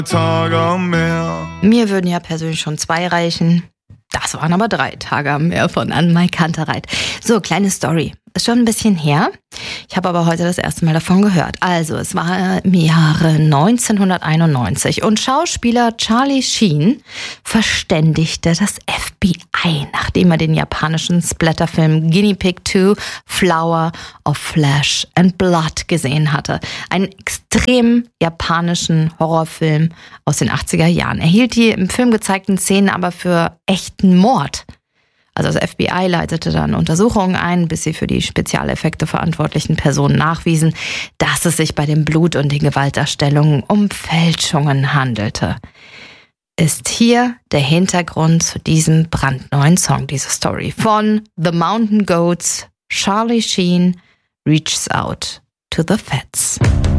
Tage am Meer. Mir würden ja persönlich schon 2 reichen. Das waren aber 3 Tage am Meer von Anne-Mai Kantereit. So, kleine Story. Ist schon ein bisschen her. Ich habe aber heute das erste Mal davon gehört. Also, es war im Jahre 1991 und Schauspieler Charlie Sheen verständigte das FBI, nachdem er den japanischen Splatterfilm Guinea Pig 2 Flower of Flesh and Blood gesehen hatte. Einen extrem japanischen Horrorfilm aus den 80er Jahren. Er hielt die im Film gezeigten Szenen aber für echten Mord. Also das FBI leitete dann Untersuchungen ein, bis sie für die Spezialeffekte verantwortlichen Personen nachwiesen, dass es sich bei den Blut- und den Gewaltdarstellungen um Fälschungen handelte. Ist hier der Hintergrund zu diesem brandneuen Song, diese Story von The Mountain Goats, Charlie Sheen, Reaches Out to the Feds.